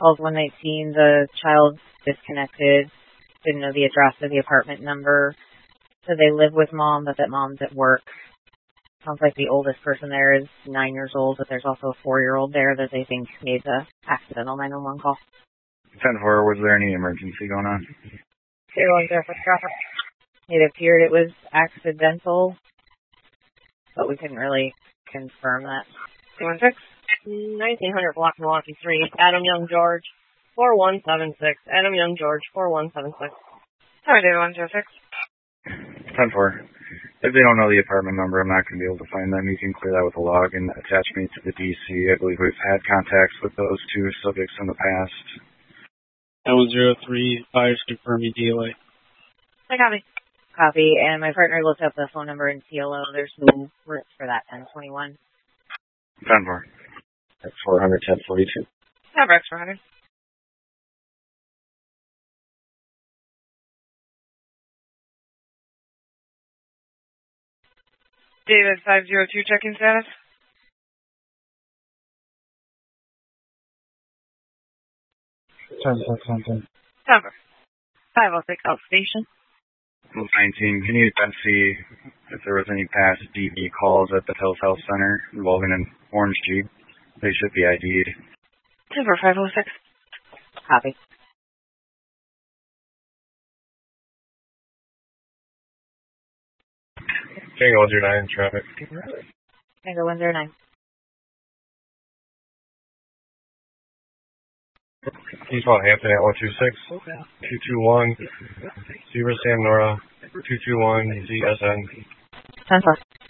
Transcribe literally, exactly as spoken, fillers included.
Calls one nineteen, the child disconnected, didn't know the address or the apartment number. So they live with mom, but that mom's at work. Sounds like the oldest person there is nine years old, but there's also a four-year-old there that they think made the accidental nine one one call. ten four, was there any emergency going on? zero one zero for traffic. It appeared it was accidental, but we couldn't really confirm that. two one six, nineteen hundred block Milwaukee three, Adam Young George, four one seven six. Adam Young George, four one seven six. Sorry, David one zero six. ten four. If they don't know the apartment number, I'm not going to be able to find them. You can clear that with a log and attach me to the D C. I believe we've had contacts with those two subjects in the past. That was zero three five, confirm D O A. I copy. Copy, and my partner looked up the phone number in C L O. There's no route for that ten twenty-one. ten four. That's four hundred, ten forty-two. Have Rex four hundred. David five zero two, check-in status. ten six, ten. Cover. five oh six outstation. nineteen, can you then see if there was any past D B calls at the Hills Health Center involving an orange Jeep? They should be I D'd. Cover five oh six. Copy. Tango one zero nine, traffic. Tango one zero nine. Eastbound Hampton at one two six, two two one, Zebra Sam Nora, two two one Z S N. ten four.